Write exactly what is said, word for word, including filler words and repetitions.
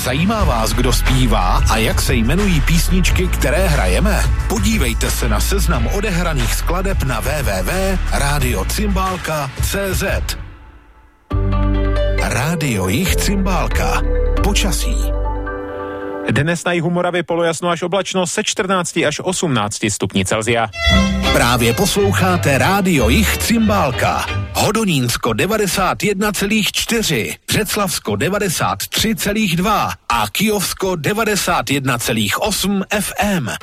Zajímá vás, kdo zpívá a jak se jmenují písničky, které hrajeme? Podívejte se na seznam odehraných skladeb na w w w tečka rádio cymbálka tečka c z. Rádio Jich Cymbálka. Počasí. Dnes na jihu Moravy polojasno až oblačno se čtrnácti až osmnácti stupni Celsia. Právě posloucháte Rádio Jich Cymbálka. Hodonínsko devadesát jedna celá čtyři, Břeclavsko devadesát tři celá dva a Kyjovsko devadesát jedna celá osm F M.